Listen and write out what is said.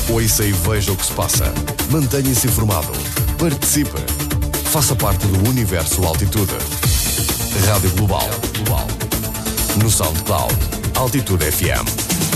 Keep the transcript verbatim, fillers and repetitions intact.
Ouça e veja o que se passa. Mantenha-se informado. Participe. Faça parte do Universo Altitude. Rádio Global. No SoundCloud. Altitude F M.